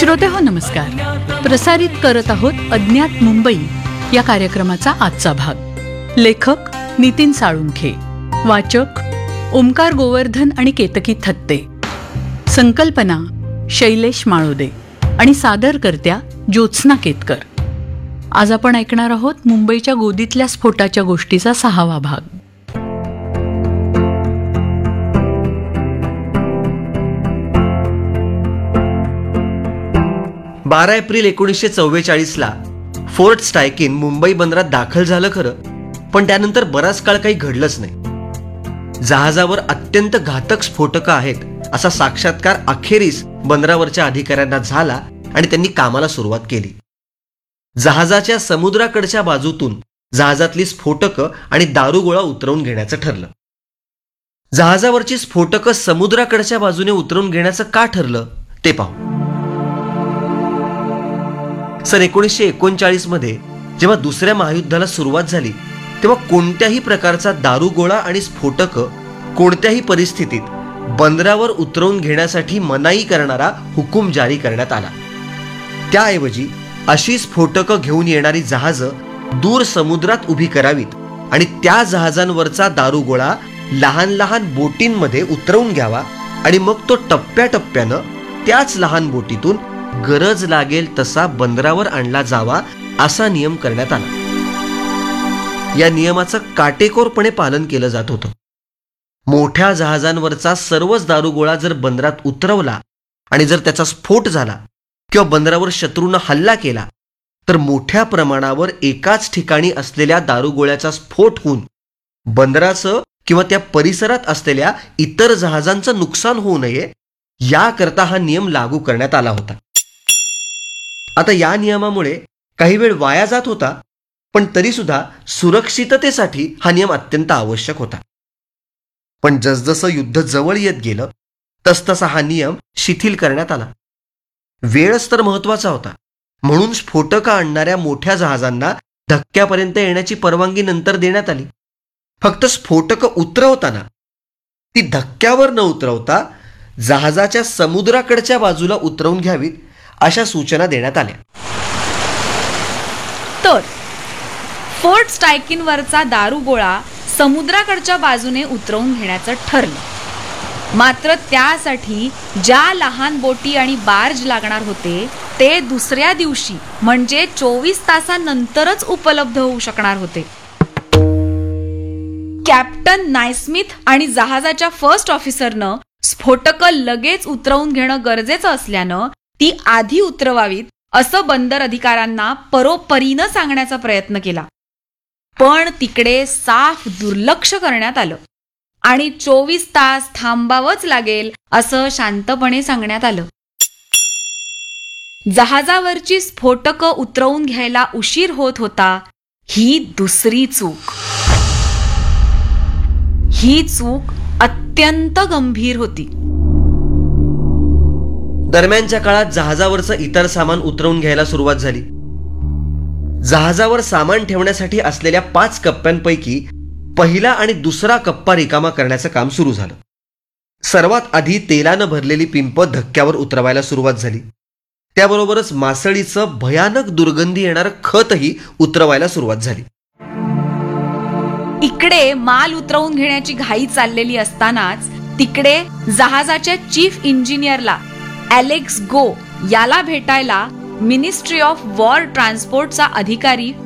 श्रोते हो नमस्कार. प्रसारित करत आहोत अज्ञात मुंबई या कार्यक्रमाचा आजचा भाग. लेखक नितीन साळुंखे, वाचक ओमकार गोवर्धन आणि केतकी थत्ते, संकल्पना शैलेश माळोदे आणि सादरकर्त्या ज्योत्स्ना केतकर. आज आपण ऐकणार आहोत मुंबईच्या गोदीतल्या स्फोटाच्या गोष्टीचा 6वा भाग. बारा एप्रिल 1944 फोर्ट स्टायकिन मुंबई बंदरात दाखल झालं खरं, पण त्यानंतर बराच काळ काही घडलंच नाही. जहाजावर अत्यंत घातक स्फोटकं आहेत असा साक्षात्कार अखेरीस बंदरावरच्या अधिकाऱ्यांना झाला आणि त्यांनी कामाला सुरुवात केली. जहाजाच्या समुद्राकडच्या बाजूतून जहाजातली स्फोटकं आणि दारुगोळा उतरवून घेण्याचं ठरलं. जहाजावरची स्फोटकं समुद्राकडच्या बाजूने उतरवून घेण्याचं का ठरलं ते पाहू. सन 1939 मध्ये जेव्हा दुसऱ्या महायुद्धाला सुरुवात झाली तेव्हा कोणत्याही प्रकारचा दारुगोळा आणि स्फोटकं कोणत्याही परिस्थितीत बंदरावर उतरवून घेण्यासाठी मनाई करणारा हुकूम जारी करण्यात आला. त्याऐवजी अशी स्फोटकं घेऊन येणारी जहाजं दूर समुद्रात उभी करावीत आणि त्या जहाजांवरचा दारुगोळा लहान लहान बोटींमध्ये उतरवून घ्यावा आणि मग तो टप्प्याटप्प्यानं त्याच लहान बोटीतून गरज लागेल तसा बंदरावर आणला जावा असा नियम करण्यात आला. या नियमाचं काटेकोरपणे पालन केलं जात होतं. मोठ्या जहाजांवरचा सर्वच दारुगोळा जर बंदरात उतरवला आणि जर त्याचा स्फोट झाला किंवा बंदरावर शत्रूनं हल्ला केला तर मोठ्या प्रमाणावर एकाच ठिकाणी असलेल्या दारुगोळ्याचा स्फोट होऊन बंदराचं किंवा त्या परिसरात असलेल्या इतर जहाजांचं नुकसान होऊ नये याकरता हा नियम लागू करण्यात आला होता. आता या नियमामुळे काही वेळ वाया जात होता, पण तरीसुद्धा सुरक्षिततेसाठी हा नियम अत्यंत आवश्यक होता. पण जसजसं युद्ध जवळ येत गेलं तसतसा हा नियम शिथिल करण्यात आला. वेळच तर महत्वाचा होता, म्हणून स्फोटकं आणणाऱ्या मोठ्या जहाजांना धक्क्यापर्यंत येण्याची परवानगी नंतर देण्यात आली. फक्त स्फोटकं उतरवताना ती धक्क्यावर न उतरवता जहाजाच्या समुद्राकडच्या बाजूला उतरवून घ्यावीत अशा सूचना देण्यात आल्या. तर फोर्ट स्टायकिनवरचा दारुगोळा समुद्राकडच्या बाजूने उतरवून घेण्याचं ठरलं. मात्र त्यासाठी ज्या लहान बोटी आणि बार्ज लागणार होते ते दुसऱ्या दिवशी म्हणजे 24 तासानंतरच उपलब्ध होऊ शकणार होते. कॅप्टन नायस्मिथ आणि जहाजाच्या फर्स्ट ऑफिसरनं स्फोटकं लगेच उतरवून घेणं गरजेचं असल्यानं ती आधी उतरवावीत असं बंदर अधिकाऱ्यांना परोपरीनं सांगण्याचा प्रयत्न केला. पण तिकडे साफ दुर्लक्ष करण्यात आलं आणि 24 तास थांबावंच लागेल असं शांतपणे सांगण्यात आलं. जहाजावरची स्फोटकं उतरवून घ्यायला उशीर होत होता. ही दुसरी चूक. ही चूक अत्यंत गंभीर होती. दरम्यानच्या काळात जहाजावरचं इतर सामान उतरवून घ्यायला सुरुवात झाली. जहाजावर सामान ठेवण्यासाठी असलेल्या 5 कप्प्यांपैकी पहिला आणि दुसरा कप्पा रिकामा करण्याचं काम सुरू झालं. सर्वात आधी तेलानं भरलेली पिंप धक्क्यावर उतरवायला सुरुवात झाली. त्याबरोबरच मासळीचं भयानक दुर्गंधी येणारं खतही उतरवायला सुरुवात झाली. इकडे माल उतरवून घेण्याची घाई चाललेली असतानाच तिकडे जहाजाच्या चीफ इंजिनियरला एलेक्स गो याला भेटायला मिनिस्ट्री ऑफ वॉर ट्रान्सपोर्टचा अधिकारी